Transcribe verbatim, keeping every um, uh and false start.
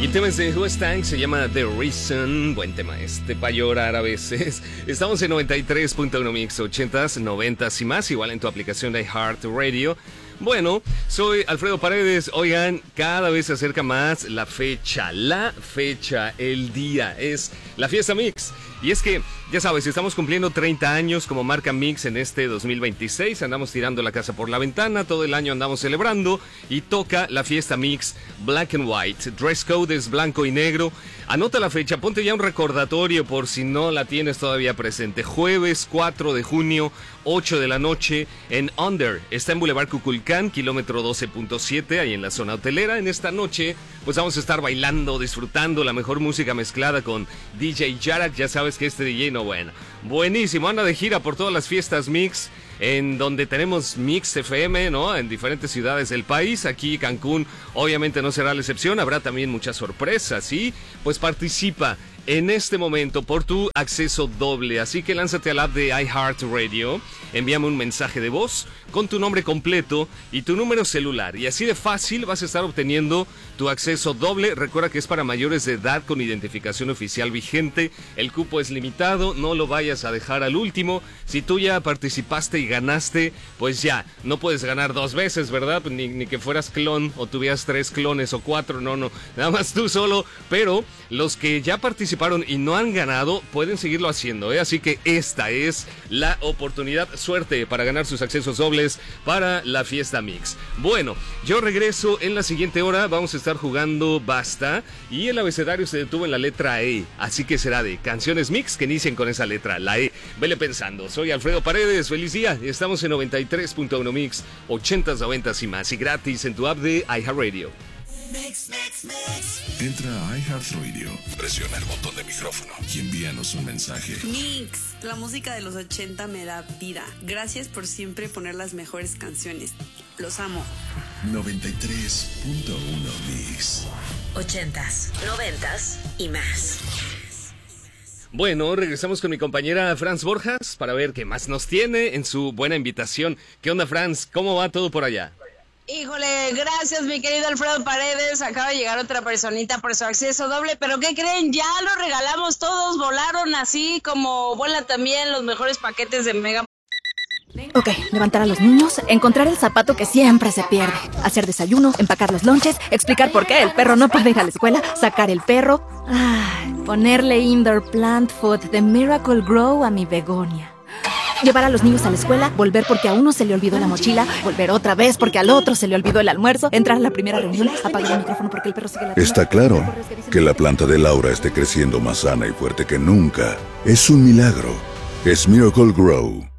Y el tema es de Who Stank, se llama The Reason. Buen tema este, para llorar a veces. Estamos en noventa y tres punto uno Mix, ochentas, noventas y más, igual en tu aplicación de iHeartRadio. Bueno, soy Alfredo Paredes. Oigan, cada vez se acerca más la fecha, la fecha, el día, es la fiesta Mix. Y es que, ya sabes, estamos cumpliendo treinta años como marca Mix en este dos mil veintiséis. Andamos tirando la casa por la ventana, todo el año andamos celebrando y toca la fiesta Mix Black and White. Dress code es blanco y negro. Anota la fecha, ponte ya un recordatorio por si no la tienes todavía presente. Jueves cuatro de junio, ocho de la noche, en Under. Está en Boulevard Cuculcán, kilómetro doce punto siete, ahí en la zona hotelera. En esta noche, pues vamos a estar bailando, disfrutando la mejor música mezclada con D J Jarak. Ya sabes que este D J no bueno. Buenísimo, anda de gira por todas las fiestas Mix, en donde tenemos Mix F M, ¿no? En diferentes ciudades del país. Aquí Cancún obviamente no será la excepción, habrá también muchas sorpresas y pues participa en este momento por tu acceso doble. Así que lánzate al app de iHeartRadio, envíame un mensaje de voz con tu nombre completo y tu número celular. Y así de fácil vas a estar obteniendo tu acceso doble. Recuerda que es para mayores de edad con identificación oficial vigente. El cupo es limitado, no lo vayas a dejar al último. Si tú ya participaste y ganaste, pues ya, no puedes ganar dos veces, ¿verdad? Ni, ni que fueras clon o tuvieras tres clones o cuatro, no, no, nada más tú solo. Pero los que ya participaron y no han ganado, pueden seguirlo haciendo, ¿eh? Así que esta es la oportunidad. Suerte para ganar sus accesos dobles para la fiesta Mix. Bueno, yo regreso en la siguiente hora. Vamos a estar jugando Basta y el abecedario se detuvo en la letra E, así que será de canciones Mix que inicien con esa letra, la E. Vele pensando. Soy Alfredo Paredes, feliz día. Estamos en noventa y tres punto uno Mix, ochentas, noventas y más, y gratis en tu app de iHeartRadio. Mix, mix, mix. Entra a iHeartRadio, presiona el botón de micrófono y envíanos un mensaje. Mix, la música de los ochenta me da vida. Gracias por siempre poner las mejores canciones. Los amo. noventa y tres punto uno Mix. Ochentas, noventas y más. Bueno, regresamos con mi compañera Franz Borjas para ver qué más nos tiene en su buena invitación. ¿Qué onda, Franz? ¿Cómo va todo por allá? Híjole, gracias mi querido Alfredo Paredes. Acaba de llegar otra personita por su acceso doble, pero ¿qué creen? Ya lo regalamos todos, volaron así como vuelan también los mejores paquetes de Mega. Ok, levantar a los niños, encontrar el zapato que siempre se pierde, hacer desayuno, empacar los lonches, explicar por qué el perro no puede ir a la escuela, sacar el perro, ay, ponerle indoor plant food de Miracle Grow a mi begonia. Llevar a los niños a la escuela, volver porque a uno se le olvidó la mochila, volver otra vez porque al otro se le olvidó el almuerzo, entrar a la primera reunión, apagar el micrófono porque el perro sigue la... Está claro que la planta de Laura esté creciendo más sana y fuerte que nunca. Es un milagro. Es Miracle Grow.